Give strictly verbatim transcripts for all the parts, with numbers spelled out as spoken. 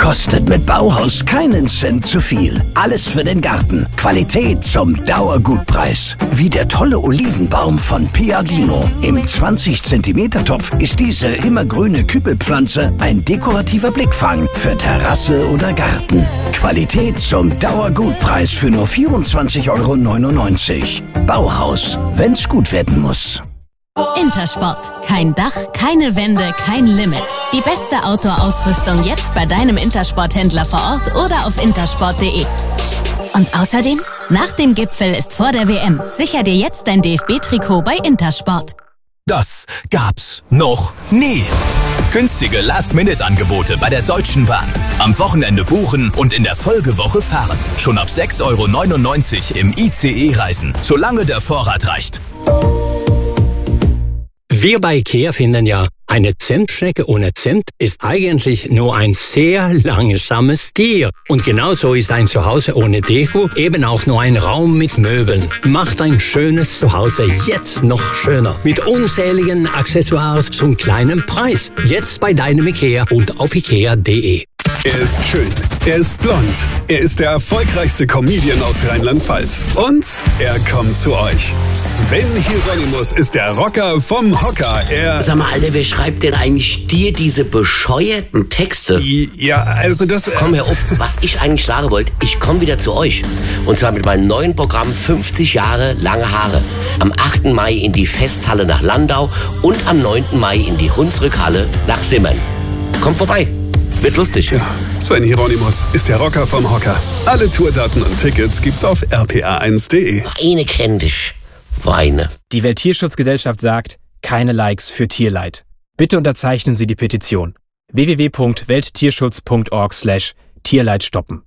Kostet mit Bauhaus keinen Cent zu viel. Alles für den Garten. Qualität zum Dauergutpreis. Wie der tolle Olivenbaum von Piadino. Im zwanzig Zentimeter Topf ist diese immergrüne Kübelpflanze ein dekorativer Blickfang für Terrasse oder Garten. Qualität zum Dauergutpreis für nur vierundzwanzig Euro neunundneunzig. Bauhaus, wenn's gut werden muss. Intersport. Kein Dach, keine Wände, kein Limit. Die beste Outdoor-Ausrüstung jetzt bei deinem Intersport-Händler vor Ort oder auf intersport punkt de. Und außerdem, nach dem Gipfel ist vor der W M. Sicher dir jetzt dein D F B-Trikot bei Intersport. Das gab's noch nie. Günstige Last-Minute-Angebote bei der Deutschen Bahn. Am Wochenende buchen und in der Folgewoche fahren. Schon ab sechs Euro neunundneunzig im I C E-Reisen, solange der Vorrat reicht. Wir bei IKEA finden ja, eine Zimtschnecke ohne Zimt ist eigentlich nur ein sehr langsames Tier. Und genauso ist ein Zuhause ohne Deko eben auch nur ein Raum mit Möbeln. Macht ein schönes Zuhause jetzt noch schöner. Mit unzähligen Accessoires zum kleinen Preis. Jetzt bei deinem IKEA und auf ikea punkt de. Er ist schön, er ist blond, er ist der erfolgreichste Comedian aus Rheinland-Pfalz. Und er kommt zu euch. Sven Hieronymus ist der Rocker vom Hocker. Er Sag mal, Alter, wer schreibt denn eigentlich dir diese bescheuerten Texte? Ja, also das... Komm hör auf, was ich eigentlich sagen wollte, ich komme wieder zu euch. Und zwar mit meinem neuen Programm fünfzig Jahre lange Haare. Am achten Mai in die Festhalle nach Landau und am neunten Mai in die Hunsrückhalle nach Simmern. Kommt vorbei. Wird lustig. Ja, Sven Hieronymus ist der Rocker vom Hocker. Alle Tourdaten und Tickets gibt's auf r p a eins punkt de. Weine kenn dich. Weine. Die Welttierschutzgesellschaft sagt, keine Likes für Tierleid. Bitte unterzeichnen Sie die Petition. w w w punkt welttierschutz punkt org slash Tierleid stoppen.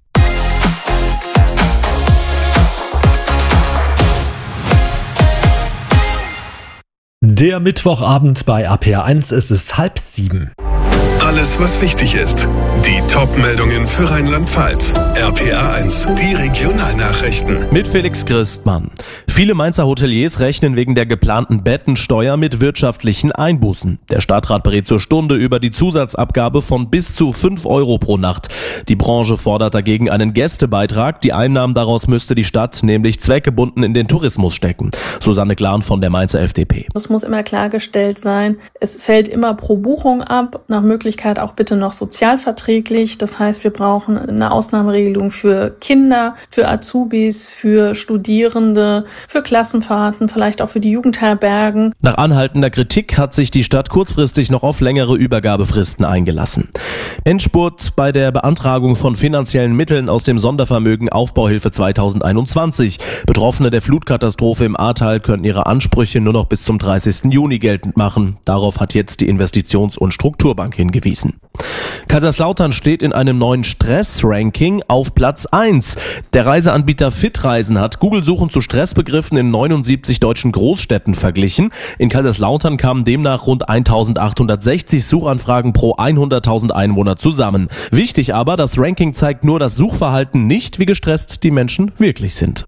Der Mittwochabend bei A P A eins, es ist halb sieben. Alles, was wichtig ist. Die Top-Meldungen für Rheinland-Pfalz. R P A eins, die Regionalnachrichten. Mit Felix Christmann. Viele Mainzer Hoteliers rechnen wegen der geplanten Bettensteuer mit wirtschaftlichen Einbußen. Der Stadtrat berät zur Stunde über die Zusatzabgabe von bis zu fünf Euro pro Nacht. Die Branche fordert dagegen einen Gästebeitrag. Die Einnahmen daraus müsste die Stadt nämlich zweckgebunden in den Tourismus stecken. Susanne Glahn von der Mainzer F D P. Es muss immer klargestellt sein, es fällt immer pro Buchung ab, nach Möglichkeit auch bitte noch sozialverträglich. Das heißt, wir brauchen eine Ausnahmeregelung für Kinder, für Azubis, für Studierende, für Klassenfahrten, vielleicht auch für die Jugendherbergen. Nach anhaltender Kritik hat sich die Stadt kurzfristig noch auf längere Übergabefristen eingelassen. Endspurt bei der Beantragung von finanziellen Mitteln aus dem Sondervermögen Aufbauhilfe zweitausendeinundzwanzig. Betroffene der Flutkatastrophe im Ahrtal können ihre Ansprüche nur noch bis zum dreißigsten Juni geltend machen. Darauf hat jetzt die Investitions- und Strukturbank hingewiesen. Kaiserslautern steht in einem neuen Stress-Ranking auf Platz eins. Der Reiseanbieter Fitreisen hat Google-Suchen zu Stressbegriffen in neunundsiebzig deutschen Großstädten verglichen. In Kaiserslautern kamen demnach rund eintausendachthundertsechzig Suchanfragen pro hunderttausend Einwohner zusammen. Wichtig aber, das Ranking zeigt nur das Suchverhalten, nicht wie gestresst die Menschen wirklich sind.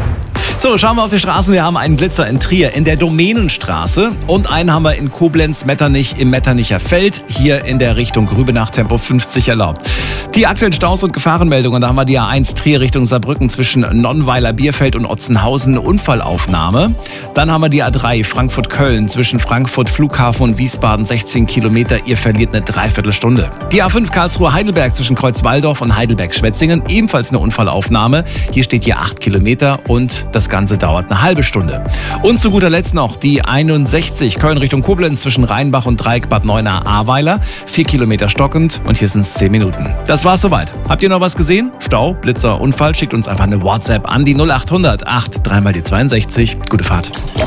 So, schauen wir auf die Straßen. Wir haben einen Blitzer in Trier in der Domänenstraße und einen haben wir in Koblenz-Metternich im Metternicher Feld, hier in der Richtung Grübenach, Tempo fünfzig erlaubt. Die aktuellen Staus und Gefahrenmeldungen, da haben wir die A eins Trier Richtung Saarbrücken zwischen Nonnweiler, Bierfeld und Otzenhausen, Unfallaufnahme. Dann haben wir die A drei Frankfurt-Köln zwischen Frankfurt, Flughafen und Wiesbaden, sechzehn Kilometer, ihr verliert eine Dreiviertelstunde. Die A fünf Karlsruhe-Heidelberg zwischen Kreuzwaldorf und Heidelberg-Schwetzingen, ebenfalls eine Unfallaufnahme. Hier steht hier acht Kilometer und das Ganze dauert eine halbe Stunde. Und zu guter Letzt noch die einundsechzig Köln Richtung Koblenz zwischen Rheinbach und Dreieck Bad Neuenahr-Ahrweiler. Vier Kilometer stockend und hier sind es zehn Minuten. Das war's soweit. Habt ihr noch was gesehen? Stau, Blitzer, Unfall? Schickt uns einfach eine WhatsApp an die null acht hundert acht drei mal die zweiundsechzig. Gute Fahrt.